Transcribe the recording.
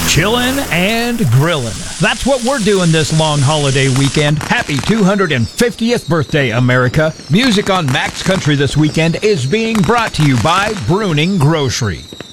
Chillin' and grillin'. That's what we're doing this long holiday weekend. Happy 250th birthday, America. Music on Max Country this weekend is being brought to you by Bruning Grocery.